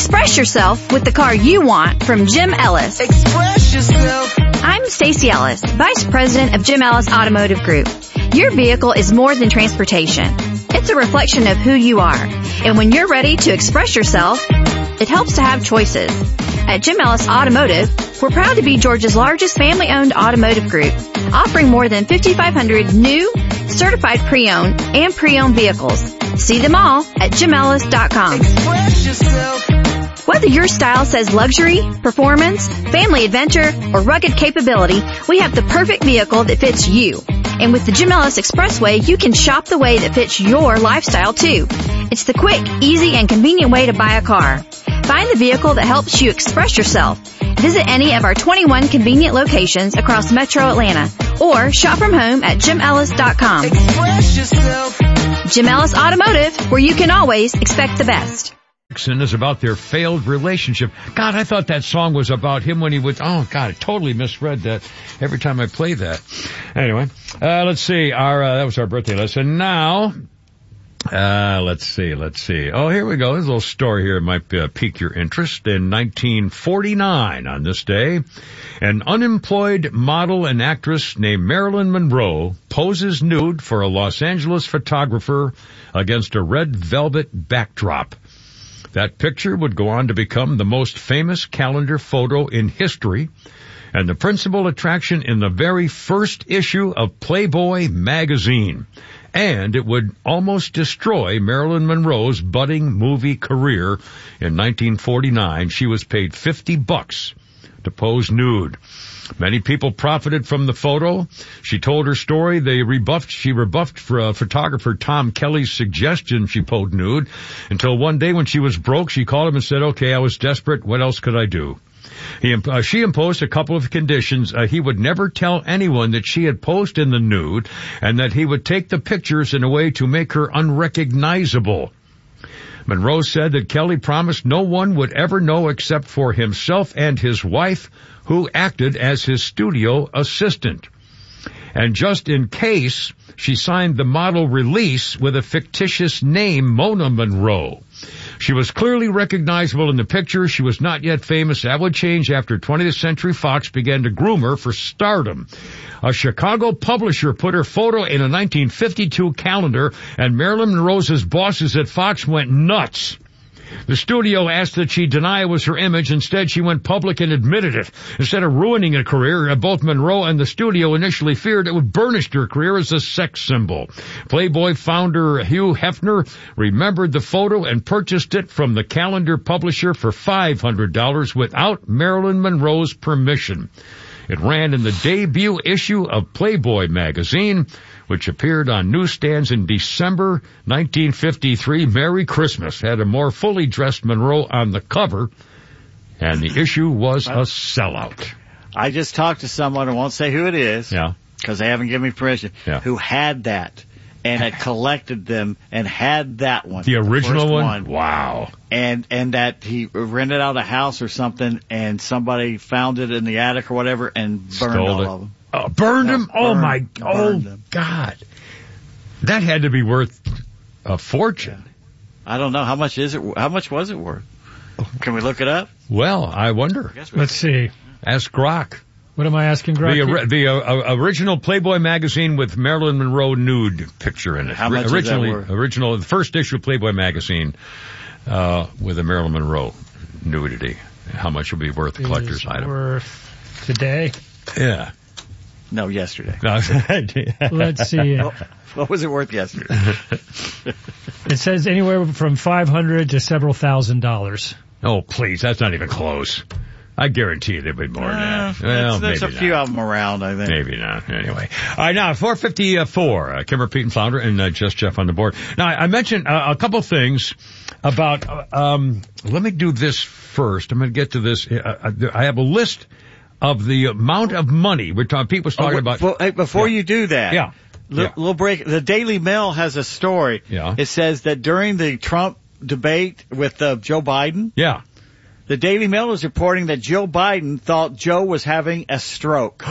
Express yourself with the car you want from Jim Ellis. Express yourself. I'm Stacey Ellis, Vice President of Jim Ellis Automotive Group. Your vehicle is more than transportation. It's a reflection of who you are. And when you're ready to express yourself, it helps to have choices. At Jim Ellis Automotive, we're proud to be Georgia's largest family-owned automotive group, offering more than 5,500 new, certified pre-owned, and pre-owned vehicles. See them all at JimEllis.com. Express yourself. Whether your style says luxury, performance, family adventure, or rugged capability, we have the perfect vehicle that fits you. And with the Jim Ellis Expressway, you can shop the way that fits your lifestyle too. It's the quick, easy, and convenient way to buy a car. Find the vehicle that helps you express yourself. Visit any of our 21 convenient locations across Metro Atlanta or shop from home at JimEllis.com. Express yourself. Jim Ellis Automotive, where you can always expect the best. Is about their failed relationship. God, I thought that song was about him when he was, oh God, I totally misread that every time I play that. Anyway, let's see, that was our birthday list. And now, let's see. Oh, here we go. There's a little story here that might pique your interest. In 1949, on this day, an unemployed model and actress named Marilyn Monroe poses nude for a Los Angeles photographer against a red velvet backdrop. That picture would go on to become the most famous calendar photo in history and the principal attraction in the very first issue of Playboy magazine. And it would almost destroy Marilyn Monroe's budding movie career. In 1949, she was paid $50 to pose nude. Many people profited from the photo. She told her story. She rebuffed photographer Tom Kelly's suggestion she posed nude until one day when she was broke, she called him and said, okay, I was desperate. What else could I do? She imposed a couple of conditions. He would never tell anyone that she had posed in the nude and that he would take the pictures in a way to make her unrecognizable. Monroe said that Kelly promised no one would ever know except for himself and his wife, who acted as his studio assistant. And just in case, she signed the model release with a fictitious name, Mona Monroe. She was clearly recognizable in the picture. She was not yet famous. That would change after 20th Century Fox began to groom her for stardom. A Chicago publisher put her photo in a 1952 calendar, and Marilyn Monroe's bosses at Fox went nuts. The studio asked that she deny it was her image. Instead, she went public and admitted it. Instead of ruining a career, both Monroe and the studio initially feared it would burnish her career as a sex symbol. Playboy founder Hugh Hefner remembered the photo and purchased it from the calendar publisher for $500 without Marilyn Monroe's permission. It ran in the debut issue of Playboy magazine, which appeared on newsstands in December 1953. Merry Christmas had a more fully dressed Monroe on the cover, and the issue was a sellout. I just talked to someone, I won't say who it is, because they haven't given me permission, who had that and had collected them and had that one. The original one? Wow. And that he rented out a house or something, and somebody found it in the attic or whatever and burned all of them. Burned them? God. That had to be worth a fortune. I don't know. How much is it? How much was it worth? Can we look it up? Well, I wonder. Let's see. Ask Grok. What am I asking Grok? The original Playboy magazine with Marilyn Monroe nude picture in it. How much is that worth? The first issue of Playboy magazine with a Marilyn Monroe nudity. How much would be worth the collector's item? Worth today? Yeah. No, yesterday. Let's see. What was it worth yesterday? It says anywhere from $500 to several $1,000s. Oh, please. That's not even close. I guarantee you there'll be more than that. Well, there's a few of them around, I think. Maybe not. Anyway. All right, now, 454. Kimber, Pete, and Flounder, and Just Jeff on the board. Now, I mentioned a couple things about, let me do this first. I'm going to get to this. I have a list of the amount of money Pete was talking about. Before you do that. Little break. The Daily Mail has a story. Yeah. It says that during the Trump debate with Joe Biden. Yeah. The Daily Mail is reporting that Joe Biden thought Joe was having a stroke.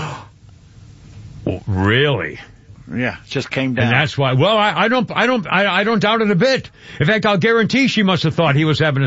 Oh, really? Yeah, just came down. And that's why. Well, I don't doubt it a bit. In fact, I'll guarantee she must have thought he was having a